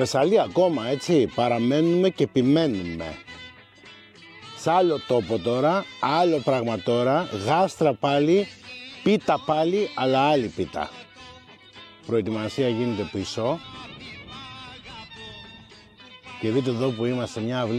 Θεσσαλία ακόμα, έτσι, παραμένουμε και επιμένουμε. Σ' άλλο τόπο τώρα, άλλο πράγμα τώρα, γάστρα πάλι, πίτα πάλι, αλλά άλλη πίτα. Προετοιμασία γίνεται πίσω. Και δείτε εδώ που είμαστε, μια αυλή.